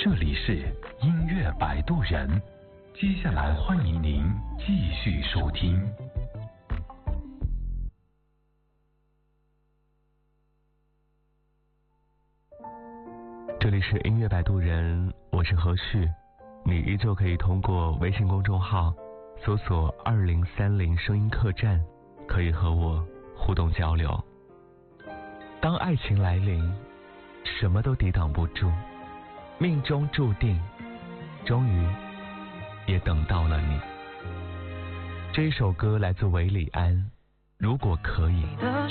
这里是音乐摆渡人，接下来欢迎您继续收听。 这里是音乐摆渡人，我是何旭，你依旧可以通过微信公众号搜索2030声音客栈，可以和我互动交流。当爱情来临，什么都抵挡不住，命中注定，终于也等到了你。这一首歌来自韦礼安，如果可以。